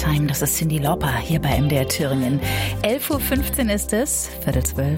Time. Das ist Cyndi Lauper hier bei MDR Thüringen. 11.15 Uhr ist es, 11:15.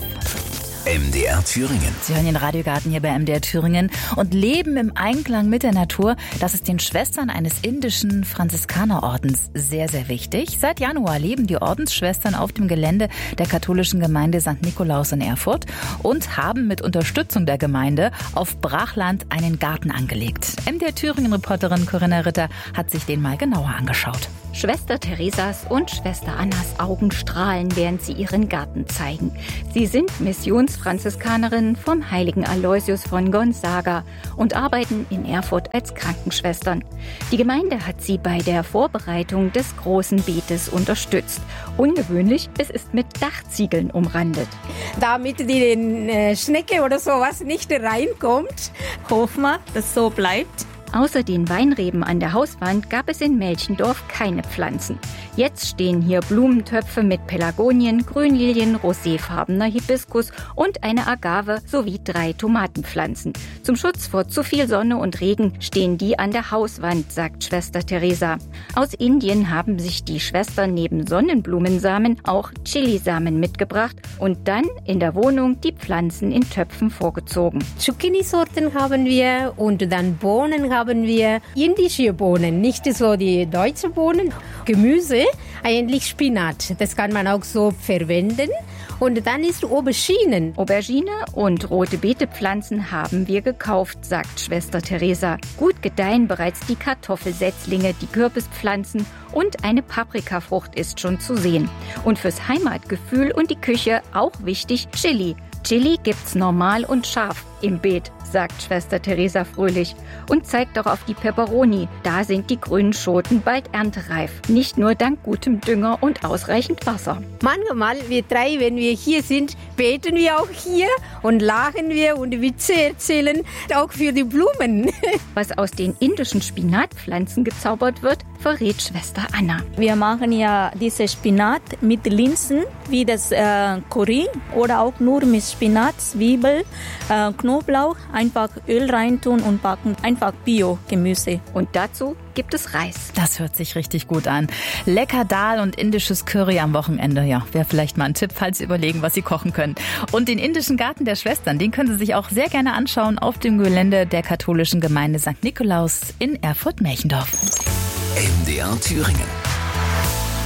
MDR Thüringen. Sie hören den Radiogarten hier bei MDR Thüringen und leben im Einklang mit der Natur. Das ist den Schwestern eines indischen Franziskanerordens sehr, sehr wichtig. Seit Januar leben die Ordensschwestern auf dem Gelände der katholischen Gemeinde St. Nikolaus in Erfurt und haben mit Unterstützung der Gemeinde auf Brachland einen Garten angelegt. MDR Thüringen-Reporterin Corinna Ritter hat sich den mal genauer angeschaut. Schwester Theresas und Schwester Annas Augen strahlen, während sie ihren Garten zeigen. Sie sind Missionsfranziskanerinnen vom heiligen Aloysius von Gonzaga und arbeiten in Erfurt als Krankenschwestern. Die Gemeinde hat sie bei der Vorbereitung des großen Beetes unterstützt. Ungewöhnlich, es ist mit Dachziegeln umrandet. Damit die Schnecke oder sowas nicht reinkommt, hoffen wir, dass so bleibt. Außer den Weinreben an der Hauswand gab es in Melchendorf keine Pflanzen. Jetzt stehen hier Blumentöpfe mit Pelargonien, Grünlilien, roséfarbener Hibiskus und eine Agave sowie 3 Tomatenpflanzen. Zum Schutz vor zu viel Sonne und Regen stehen die an der Hauswand, sagt Schwester Theresa. Aus Indien haben sich die Schwestern neben Sonnenblumensamen auch Chilisamen mitgebracht und dann in der Wohnung die Pflanzen in Töpfen vorgezogen. Zucchini-Sorten haben wir und dann Bohnen haben wir, indische Bohnen, nicht so die deutschen Bohnen. Gemüse, eigentlich Spinat, das kann man auch so verwenden. Und dann ist Auberginen. Aubergine und rote Beetepflanzen haben wir gekauft, sagt Schwester Theresa. Gut gedeihen bereits die Kartoffelsetzlinge, die Kürbispflanzen und eine Paprikafrucht ist schon zu sehen. Und fürs Heimatgefühl und die Küche auch wichtig Chili. Chili gibt's normal und scharf im Beet, sagt Schwester Theresa fröhlich und zeigt auch auf die Peperoni. Da sind die grünen Schoten bald erntereif. Nicht nur dank gutem Dünger und ausreichend Wasser. Manchmal, wir 3, wenn wir hier sind, beten wir auch hier und lachen wir und Witze erzählen, auch für die Blumen. Was aus den indischen Spinatpflanzen gezaubert wird, verrät Schwester Anna. Wir machen ja diese Spinat mit Linsen, wie das Curry oder auch nur mit Spinat, Zwiebel, Knoblauch, einfach Öl reintun und backen. Einfach Bio-Gemüse. Und dazu gibt es Reis. Das hört sich richtig gut an. Lecker Dal und indisches Curry am Wochenende. Ja, wäre vielleicht mal ein Tipp, falls Sie überlegen, was Sie kochen können. Und den indischen Garten der Schwestern, den können Sie sich auch sehr gerne anschauen auf dem Gelände der katholischen Gemeinde St. Nikolaus in Erfurt-Melchendorf. MDR Thüringen.